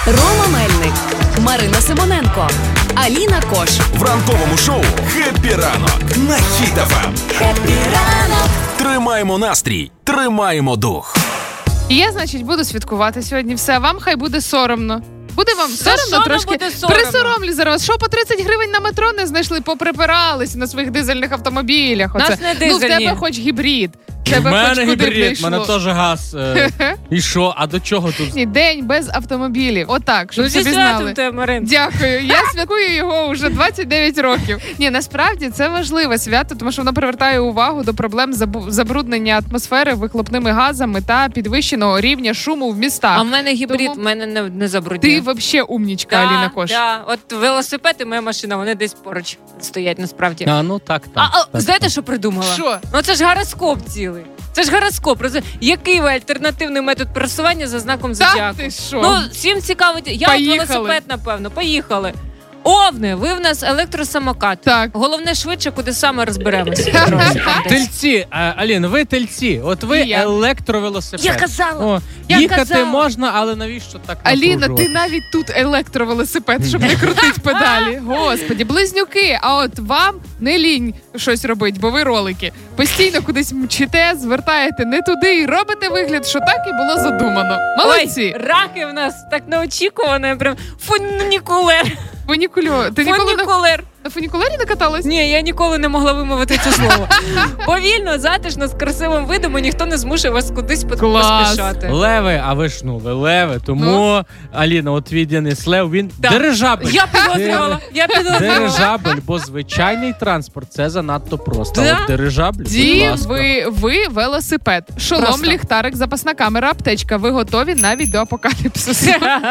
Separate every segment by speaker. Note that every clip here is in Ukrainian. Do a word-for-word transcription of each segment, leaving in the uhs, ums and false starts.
Speaker 1: Рома Мельник, Марина Симоненко, Аліна Кош.
Speaker 2: В ранковому шоу «Хеппі ранок» на Хіт еф ем.
Speaker 1: Хеппі ранок.
Speaker 2: Тримаємо настрій, тримаємо дух.
Speaker 3: І я, значить, буду святкувати сьогодні все. Вам хай буде соромно. Буде вам соромно трошки? Присоромлю зараз. Що по тридцять гривень на метро не знайшли? Поприпирались на своїх дизельних автомобілях. Оце.
Speaker 4: Нас не дизельні.
Speaker 3: Ну, в тебе хоч гібрид.
Speaker 5: У мене гібрид, в мене теж газ. Е, і що? А до чого тут?
Speaker 3: Ні, день без автомобілів. Отак, щоб
Speaker 4: Ну, зі
Speaker 3: собі знали.
Speaker 4: святом тебе, Марин.
Speaker 3: Дякую. Я святкую його вже двадцять дев'ять років. Ні, насправді це важливе свято, тому що воно привертає увагу до проблем забу- забруднення атмосфери вихлопними газами та підвищеного рівня шуму в містах.
Speaker 4: А в мене гібрид,
Speaker 3: Тому
Speaker 4: в мене не, не забруднює.
Speaker 3: Ти взагалі умнічка,
Speaker 4: Да,
Speaker 3: Аліна Кош.
Speaker 4: да. От велосипед і моя машина, вони десь поруч стоять насправді.
Speaker 5: А, ну так,
Speaker 4: А,
Speaker 5: так.
Speaker 4: а
Speaker 5: так,
Speaker 4: знаєте,
Speaker 5: так.
Speaker 4: що придумала?
Speaker 3: Що?
Speaker 4: Ну це ж гороскоп цілий. Це ж гороскоп. Роз- Який ви альтернативний метод пересування за знаком
Speaker 3: Та
Speaker 4: зодіаку?
Speaker 3: ти що?
Speaker 4: Ну, всім цікаво. Я
Speaker 3: Поїхали.
Speaker 4: от велосипед, напевно. Поїхали. Овни, ви в нас електросамокат.
Speaker 3: Так.
Speaker 4: Головне швидше, куди саме розберемося. Десь.
Speaker 5: Тельці, а, Алін, ви тельці. От ви
Speaker 3: І я.
Speaker 5: електровелосипед.
Speaker 4: Я казала,
Speaker 5: О,
Speaker 4: я
Speaker 5: їхати
Speaker 4: казала.
Speaker 5: можна, але навіщо так
Speaker 3: Аліна, ти
Speaker 5: напружувати?
Speaker 3: навіть тут електровелосипед, щоб не крутить педалі. Господі, близнюки, а от вам не лінь щось робить, бо ви ролики. Постійно кудись мчите, звертаєте не туди і робите вигляд, що так і було задумано. Молодці.
Speaker 4: Ой, раки в нас так неочікувано, прям фунікулер.
Speaker 3: Фунікульо. Ти ніколи на,
Speaker 4: Фунікулер.
Speaker 3: на фунікулері не каталась?
Speaker 4: Ні, я ніколи не могла вимовити це слово. Повільно, затишно, з красивим видом, і ніхто не змушує вас кудись пос-
Speaker 3: Клас.
Speaker 4: поспішати.
Speaker 5: Леви, а ви ж ну, ви леви. Тому, Аліна, от твій Денис Лев, він
Speaker 4: Да.
Speaker 5: дирижабель.
Speaker 4: Я підозрювала, я підозрювала.
Speaker 5: Дирижабель, бо звичайний транспорт це занадто просто.
Speaker 4: Да?
Speaker 5: А от дирижабель, будь
Speaker 3: Ді,
Speaker 5: ласка.
Speaker 3: ви, ви велосипед. Шолом,
Speaker 4: Просто.
Speaker 3: ліхтарик, запасна камера, аптечка. Ви готові навіть до апокаліпсису.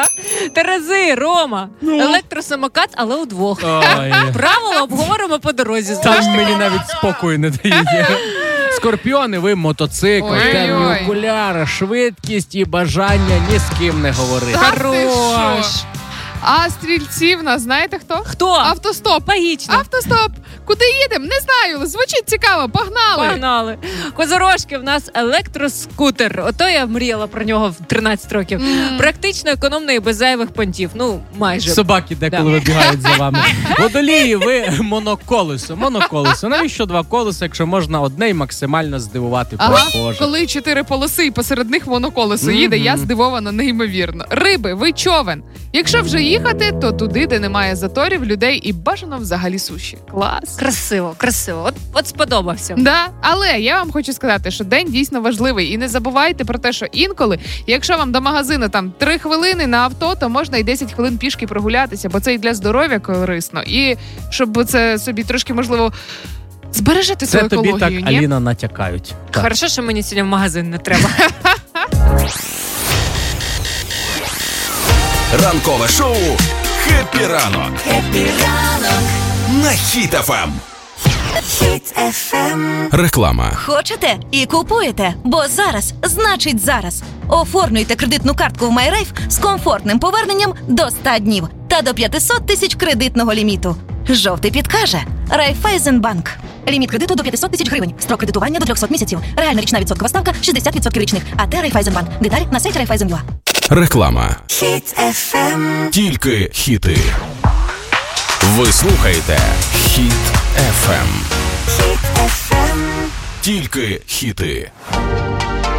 Speaker 4: Терези, Рома, електросамокат, але удвох.
Speaker 5: Ой.
Speaker 4: Правила обговоримо по дорозі.
Speaker 5: Там мені навіть спокою не дає. Скорпіони, ви мотоцикл,
Speaker 3: Ой-ой-ой.
Speaker 5: темні окуляри, швидкість і бажання ні з ким не говорити.
Speaker 3: Та ти
Speaker 4: Хорош.
Speaker 3: що? А стрільці в нас знаєте хто?
Speaker 4: Хто?
Speaker 3: Автостоп.
Speaker 4: Логічно.
Speaker 3: Автостоп. Куди їдемо? Не знаю. Звучить цікаво. Погнали.
Speaker 4: Погнали. Козорожки в нас електроскутер. Ото я мріяла про нього в тринадцять років.
Speaker 3: М.
Speaker 4: Практично економний і без зайвих понтів. Ну, майже.
Speaker 5: Собаки деколи
Speaker 4: Да.
Speaker 5: вибігають за вами. Водолії, ви моноколесо. Моноколесо. Навіщо два колеса, якщо можна одне й максимально здивувати
Speaker 3: Ага,
Speaker 5: прохожих?
Speaker 3: коли чотири полоси і посеред них моноколесо їде, я здивована неймовірно. Риби, ви човен. Якщо вже їхати, то туди, де немає заторів, людей і бажано взагалі суші. Клас.
Speaker 4: Красиво, красиво. От, от сподобався.
Speaker 3: Да, але я вам хочу сказати, що день дійсно важливий. І не забувайте про те, що інколи, якщо вам до магазину там три хвилини на авто, то можна і десять хвилин пішки прогулятися, бо це і для здоров'я корисно. І щоб це собі трошки, можливо, збережете
Speaker 5: Це
Speaker 3: свою
Speaker 5: тобі
Speaker 3: екологію,
Speaker 5: так,
Speaker 3: ні?
Speaker 5: Аліна, натякають. Так.
Speaker 4: Хорошо, що мені сьогодні в магазин не треба.
Speaker 2: Ранкове шоу «Хеппі ранок»
Speaker 1: Хеппі ранок.
Speaker 2: на Хіт еф ем.
Speaker 1: Хіт еф ем.
Speaker 2: Реклама.
Speaker 6: Хочете і купуєте, бо зараз значить зараз. Оформлюйте кредитну картку в MyRafe з комфортним поверненням до ста днів та до п'ятсот тисяч кредитного ліміту. Жовтий підкаже Райфайзенбанк. Ліміт кредиту до п'ятсот тисяч гривень. Строк кредитування до триста місяців. Реальна річна відсоткова ставка шістдесят відсотків річних. АТ Райфайзенбанк. Деталі на сайті Райфайзен.ua.
Speaker 2: Реклама.
Speaker 1: Хіт еф ем.
Speaker 2: Тільки хіти. Ви слухаєте Хіт еф ем.
Speaker 1: Хіт еф ем.
Speaker 2: Тільки хіти.